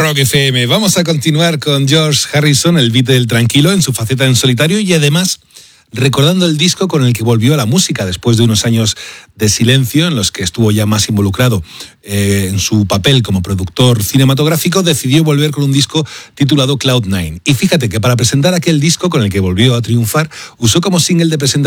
Rock FM. Vamos a continuar con George Harrison, el Beatle del tranquilo, en su faceta en solitario y además recordando el disco con el que volvió a la música después de unos años de silencio en los que estuvo ya más involucrado en su papel como productor cinematográfico. Decidió volver con un disco titulado Cloud Nine. Y fíjate que para presentar aquel disco con el que volvió a triunfar, usó como single de presentación